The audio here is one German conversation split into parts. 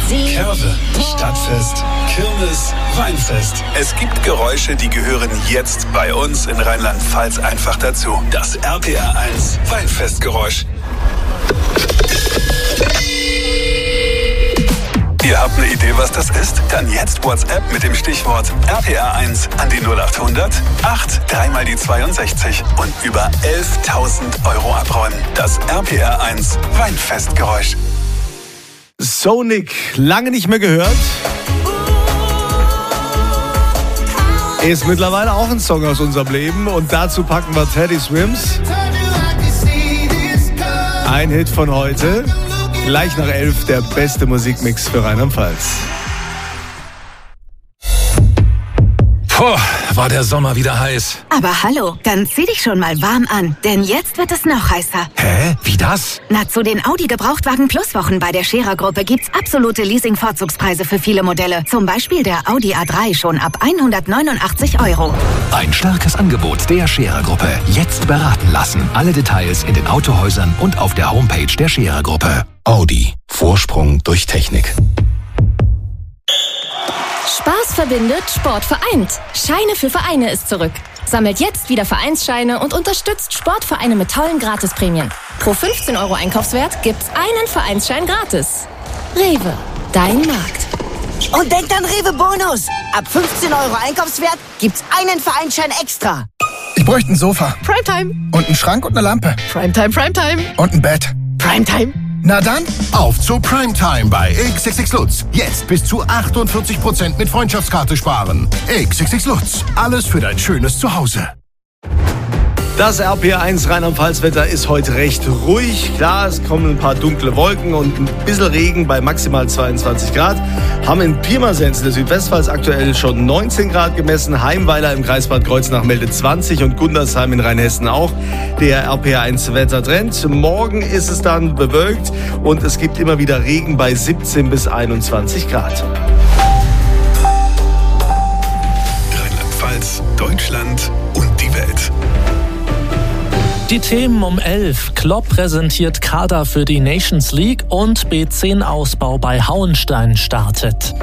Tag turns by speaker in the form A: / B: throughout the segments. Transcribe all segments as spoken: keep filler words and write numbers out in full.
A: Curve, Stadtfest, Kirmes, Weinfest. Es gibt Geräusche, die gehören jetzt bei uns in Rheinland-Pfalz einfach dazu. Das R P R eins Weinfestgeräusch. Ihr habt eine Idee, was das ist? Dann jetzt WhatsApp mit dem Stichwort R P R eins an die null acht hundert acht drei mal die zweiundsechzig und über elftausend Euro abräumen. Das R P R eins Weinfestgeräusch.
B: Sonic, lange nicht mehr gehört. Ist mittlerweile auch ein Song aus unserem Leben und dazu packen wir Teddy Swims. Ein Hit von heute. Gleich nach elf der beste Musikmix für Rheinland-Pfalz.
C: Puh, war der Sommer wieder heiß.
D: Aber hallo, dann zieh dich schon mal warm an, denn jetzt wird es noch heißer.
C: Hä? Wie das?
D: Na, zu den Audi Gebrauchtwagen Plus Wochen bei der Scherer Gruppe gibt's absolute Leasing-Vorzugspreise für viele Modelle. Zum Beispiel der Audi A drei schon ab hundertneunundachtzig Euro.
C: Ein starkes Angebot der Scherer Gruppe. Jetzt beraten lassen. Alle Details in den Autohäusern und auf der Homepage der Scherer Gruppe. Audi. Vorsprung durch Technik.
E: Spaß verbindet, Sport vereint. Scheine für Vereine ist zurück. Sammelt jetzt wieder Vereinsscheine und unterstützt Sportvereine mit tollen Gratisprämien. Pro fünfzehn Euro Einkaufswert gibt's einen Vereinsschein gratis. Rewe, dein Markt.
F: Und denkt an Rewe Bonus. Ab fünfzehn Euro Einkaufswert gibt's einen Vereinsschein extra.
G: Ich bräuchte ein Sofa.
E: Primetime.
G: Und einen Schrank und eine Lampe.
E: Primetime, Primetime.
G: Und ein Bett.
E: Primetime.
G: Na dann,
H: auf zur Primetime bei X X X Lutz. Jetzt bis zu achtundvierzig Prozent mit Freundschaftskarte sparen. X X X Lutz. Alles für dein schönes Zuhause.
B: Das R P R eins Rheinland-Pfalz-Wetter ist heute recht ruhig. Klar, es kommen ein paar dunkle Wolken und ein bisschen Regen bei maximal zweiundzwanzig Grad. Haben in Pirmasens in der Südwestpfalz aktuell schon neunzehn Grad gemessen. Heimweiler im Kreis Bad Kreuznach meldet zwanzig und Gundersheim in Rheinhessen auch. Der R P R eins Wettertrend. Morgen ist es dann bewölkt und es gibt immer wieder Regen bei siebzehn bis einundzwanzig Grad.
A: Rheinland-Pfalz, Deutschland und die Welt.
I: Die Themen um elf. Klopp präsentiert Kader für die Nations League und B zehn Ausbau bei Hauenstein startet.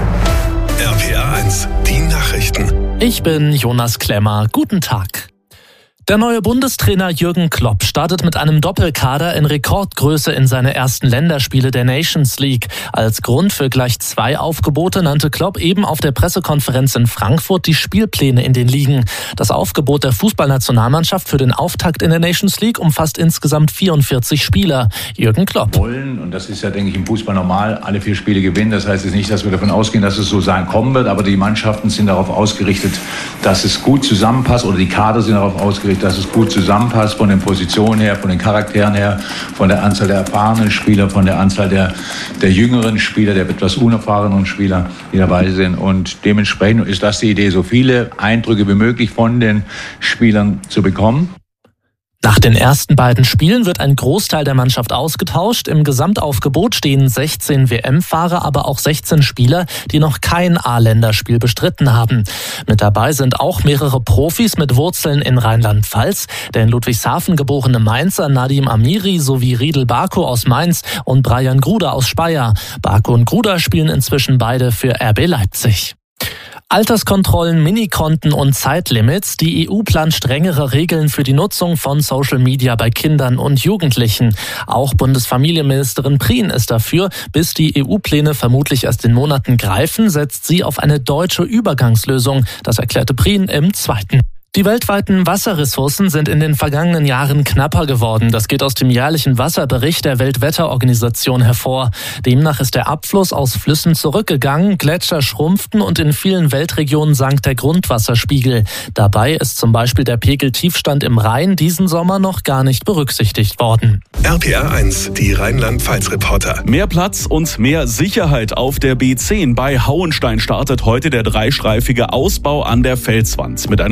A: R P R eins, die Nachrichten.
I: Ich bin Jonas Klemmer. Guten Tag. Der neue Bundestrainer Jürgen Klopp startet mit einem Doppelkader in Rekordgröße in seine ersten Länderspiele der Nations League. Als Grund für gleich zwei Aufgebote nannte Klopp eben auf der Pressekonferenz in Frankfurt die Spielpläne in den Ligen. Das Aufgebot der Fußballnationalmannschaft für den Auftakt in der Nations League umfasst insgesamt vierundvierzig Spieler. Jürgen Klopp.
J: Wollen, und das ist ja, denke ich, im Fußball normal, alle vier Spiele gewinnen. Das heißt jetzt nicht, dass wir davon ausgehen, dass es so sein kommen wird, aber die Mannschaften sind darauf ausgerichtet, dass es gut zusammenpasst, oder die Kader sind darauf ausgerichtet, dass es gut zusammenpasst von den Positionen her, von den Charakteren her, von der Anzahl der erfahrenen Spieler, von der Anzahl der, der jüngeren Spieler, der etwas unerfahrenen Spieler, die dabei sind. Und dementsprechend ist das die Idee, so viele Eindrücke wie möglich von den Spielern zu bekommen.
I: Nach den ersten beiden Spielen wird ein Großteil der Mannschaft ausgetauscht. Im Gesamtaufgebot stehen sechzehn W M-Fahrer, aber auch sechzehn Spieler, die noch kein A-Länderspiel bestritten haben. Mit dabei sind auch mehrere Profis mit Wurzeln in Rheinland-Pfalz. Der in Ludwigshafen geborene Mainzer Nadim Amiri sowie Riedel Barko aus Mainz und Brian Gruder aus Speyer. Barko und Gruder spielen inzwischen beide für R B Leipzig. Alterskontrollen, Minikonten und Zeitlimits. Die E U plant strengere Regeln für die Nutzung von Social Media bei Kindern und Jugendlichen. Auch Bundesfamilienministerin Prien ist dafür. Bis die E U-Pläne vermutlich erst in Monaten greifen, setzt sie auf eine deutsche Übergangslösung. Das erklärte Prien im Zweiten. Die weltweiten Wasserressourcen sind in den vergangenen Jahren knapper geworden. Das geht aus dem jährlichen Wasserbericht der Weltwetterorganisation hervor. Demnach ist der Abfluss aus Flüssen zurückgegangen, Gletscher schrumpften und in vielen Weltregionen sank der Grundwasserspiegel. Dabei ist zum Beispiel der Pegeltiefstand im Rhein diesen Sommer noch gar nicht berücksichtigt worden.
A: R P R eins, die Rheinland-Pfalz-Reporter.
K: Mehr Platz und mehr Sicherheit auf der B zehn. Bei Hauenstein startet heute der dreistreifige Ausbau an der Felswand mit einem symbolischen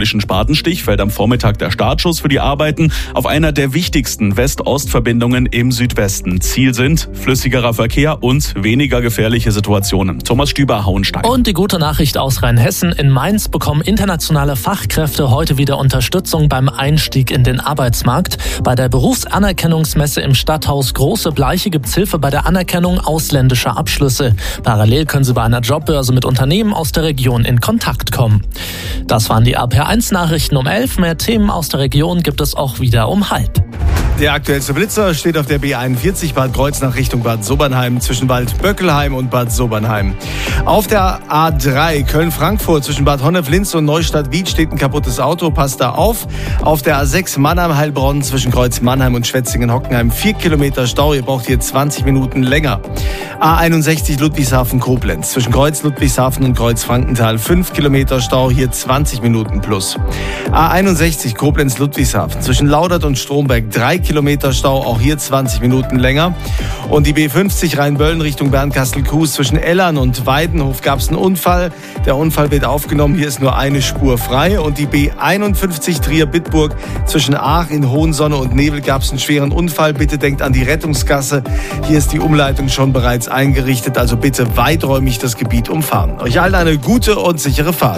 K: zwischen Spatenstich fällt am Vormittag der Startschuss für die Arbeiten auf einer der wichtigsten West-Ost-Verbindungen im Südwesten. Ziel sind flüssigerer Verkehr und weniger gefährliche Situationen. Thomas Stüber, Hauenstein.
I: Und die gute Nachricht aus Rheinhessen. In Mainz bekommen internationale Fachkräfte heute wieder Unterstützung beim Einstieg in den Arbeitsmarkt. Bei der Berufsanerkennungsmesse im Stadthaus Große Bleiche gibt's Hilfe bei der Anerkennung ausländischer Abschlüsse. Parallel können Sie bei einer Jobbörse mit Unternehmen aus der Region in Kontakt kommen. Das waren die R P R eins Nachrichten um elf. Mehr Themen aus der Region gibt es auch wieder um halb.
B: Der aktuellste Blitzer steht auf der B einundvierzig Bad Kreuznach Richtung Bad Sobernheim zwischen Waldböckelheim und Bad Sobernheim. Auf der A drei Köln-Frankfurt zwischen Bad Honnef-Linz und Neustadt-Wied steht ein kaputtes Auto, passt da auf. Auf der A sechs Mannheim-Heilbronn zwischen Kreuz Mannheim und Schwetzingen-Hockenheim vier Kilometer Stau, ihr braucht hier zwanzig Minuten länger. A einundsechzig Ludwigshafen-Koblenz zwischen Kreuz Ludwigshafen und Kreuz Frankenthal fünf Kilometer Stau, hier zwanzig Minuten plus. A einundsechzig Koblenz-Ludwigshafen zwischen Laudert und Stromberg drei Kilometer Stau, auch hier zwanzig Minuten länger. Und die B fünfzig Rheinböllen Richtung Bernkastel-Kues zwischen Ellern und Weidenhof gab es einen Unfall. Der Unfall wird aufgenommen, hier ist nur eine Spur frei. Und die B einundfünfzig Trier-Bitburg zwischen Aach in Hohensonne und Nebel gab es einen schweren Unfall. Bitte denkt an die Rettungsgasse. Hier ist die Umleitung schon bereits eingerichtet, also bitte weiträumig das Gebiet umfahren. Euch allen eine gute und sichere Fahrt.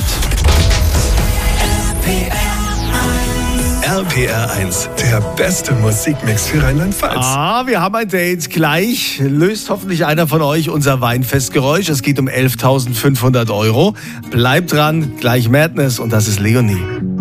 A: R P R eins, der beste Musikmix für Rheinland-Pfalz.
B: Ah, wir haben ein Date. Gleich löst hoffentlich einer von euch unser Weinfestgeräusch. Es geht um elftausendfünfhundert Euro. Bleibt dran, gleich Madness und das ist Leonie.